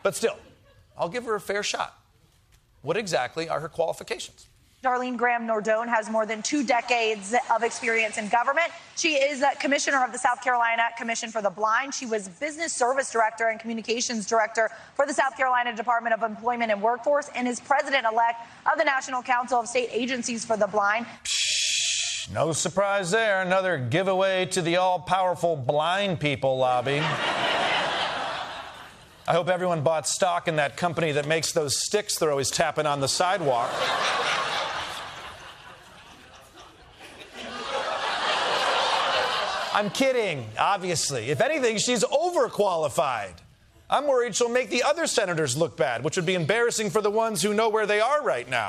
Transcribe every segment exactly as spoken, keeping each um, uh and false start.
But still, I'll give her a fair shot. What exactly are her qualifications? Darlene Graham Nordone has more than two decades of experience in government. She is a commissioner of the South Carolina Commission for the Blind. She was business service director and communications director for the South Carolina Department of Employment and Workforce and is president-elect of the National Council of State Agencies for the Blind. Psh, no surprise there. Another giveaway to the all-powerful blind people lobby. I hope everyone bought stock in that company that makes those sticks they're always tapping on the sidewalk. I'm kidding, obviously. If anything, she's overqualified. I'm worried she'll make the other senators look bad, which would be embarrassing for the ones who know where they are right now.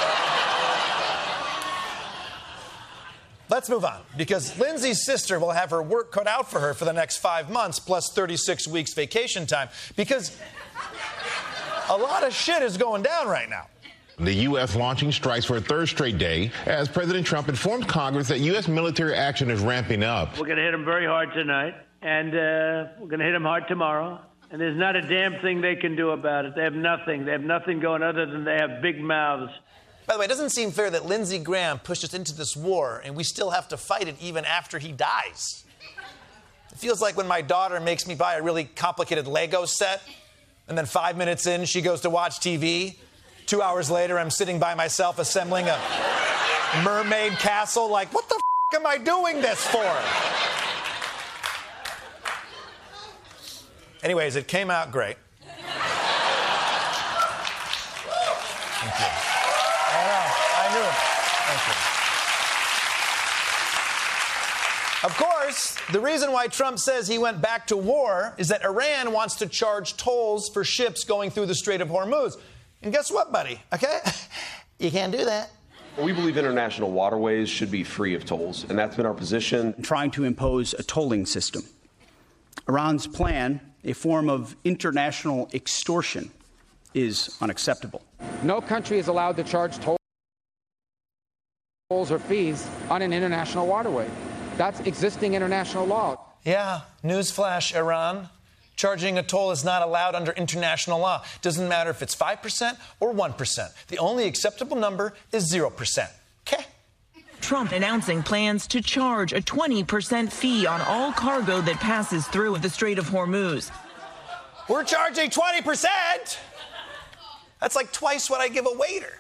Let's move on, because Lindsay's sister will have her work cut out for her for the next five months, plus thirty-six weeks vacation time, because a lot of shit is going down right now. The U S launching strikes for a third straight day as President Trump informed Congress that U S military action is ramping up. We're going to hit them very hard tonight, and uh, we're going to hit them hard tomorrow. And there's not a damn thing they can do about it. They have nothing. They have nothing going other than they have big mouths. By the way, it doesn't seem fair that Lindsey Graham pushed us into this war, and we still have to fight it even after he dies. It feels like when my daughter makes me buy a really complicated Lego set, and then five minutes in, she goes to watch T V. Two hours later, I'm sitting by myself assembling a mermaid castle. Like, what the f*** am I doing this for? Anyways, it came out great. Thank you. I know. I knew it. Thank you. Of course, the reason why Trump says he went back to war is that Iran wants to charge tolls for ships going through the Strait of Hormuz. And guess what, buddy? Okay? You can't do that. We believe international waterways should be free of tolls, and that's been our position. Trying to impose a tolling system. Iran's plan, a form of international extortion, is unacceptable. No country is allowed to charge tolls or fees on an international waterway. That's existing international law. Yeah, newsflash, Iran. Charging a toll is not allowed under international law. Doesn't matter if it's five percent or one percent. The only acceptable number is zero percent. Okay? Trump announcing plans to charge a twenty percent fee on all cargo that passes through the Strait of Hormuz. We're charging twenty percent? That's like twice what I give a waiter.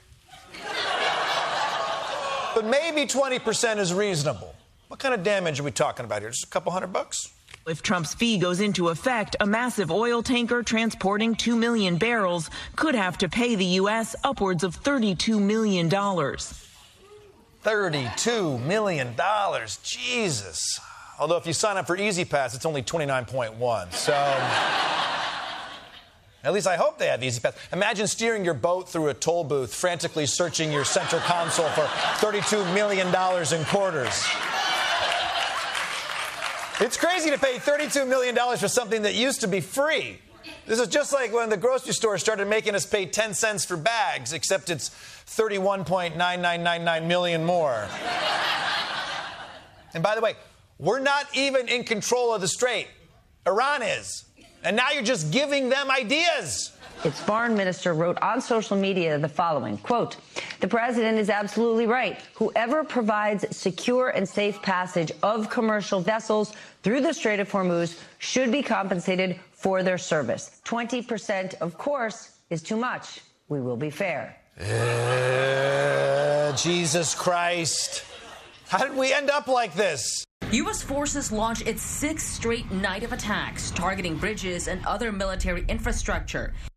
But maybe twenty percent is reasonable. What kind of damage are we talking about here? Just a couple hundred bucks? If Trump's fee goes into effect, a massive oil tanker transporting two million barrels could have to pay the U S upwards of thirty-two million dollars. thirty-two million dollars. Jesus. Although if you sign up for Easy Pass, it's only twenty-nine point one. So at least I hope they have Easy Pass. Imagine steering your boat through a toll booth, frantically searching your center console for thirty-two million dollars in quarters. It's crazy to pay thirty-two million dollars for something that used to be free. This is just like when the grocery store started making us pay ten cents for bags, except it's thirty-one point nine nine nine nine million more. And by the way, we're not even in control of the strait. Iran is. And now you're just giving them ideas. Its foreign minister wrote on social media the following, quote, "The president is absolutely right. Whoever provides secure and safe passage of commercial vessels through the Strait of Hormuz should be compensated for their service. twenty percent, of course, is too much. We will be fair." Uh, Jesus Christ. How did we end up like this? U S forces launched its sixth straight night of attacks, targeting bridges and other military infrastructure.